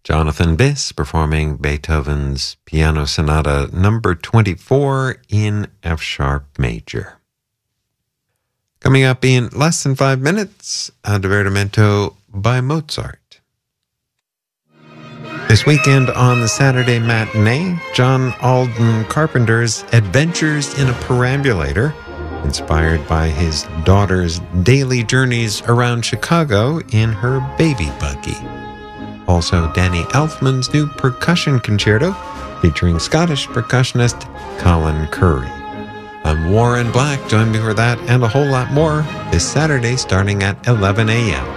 Jonathan Biss performing Beethoven's Piano Sonata number 24 in F-sharp major. Coming up in less than 5 minutes, a divertimento by Mozart. This weekend on the Saturday matinee, John Alden Carpenter's Adventures in a Perambulator, inspired by his daughter's daily journeys around Chicago in her baby buggy. Also, Danny Elfman's new percussion concerto featuring Scottish percussionist Colin Curry. I'm Warren Black. Join me for that and a whole lot more this Saturday starting at 11 a.m.